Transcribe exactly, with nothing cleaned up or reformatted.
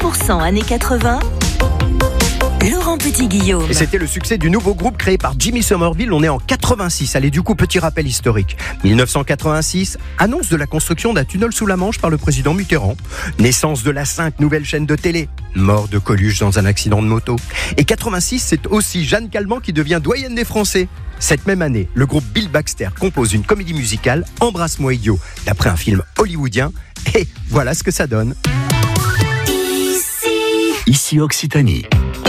pour cent années quatre-vingts. Laurent Petit-Guillaume. Et c'était le succès du nouveau groupe créé par Jimmy Somerville. On est en quatre-vingt-six. Allez, du coup, petit rappel historique. dix-neuf cent quatre-vingt-six, annonce de la construction d'un tunnel sous la Manche par le président Mitterrand. Naissance de la cinq nouvelle chaîne de télé. Mort de Coluche dans un accident de moto. Et quatre-vingt-six, c'est aussi Jeanne Calment qui devient doyenne des Français. Cette même année, le groupe Bill Baxter compose une comédie musicale, Embrasse-moi idiot, d'après un film hollywoodien. Et voilà ce que ça donne. Ici, Ici Occitanie.